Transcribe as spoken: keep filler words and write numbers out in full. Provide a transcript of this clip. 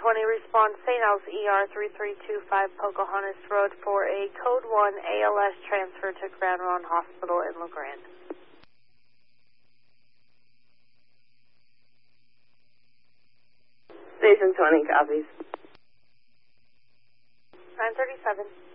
twenty, respond Saint L's E R three three two five Pocahontas Road for a Code one A L S transfer to Grand Ronde Hospital in La Grande. Station twenty copies. nine thirty-seven.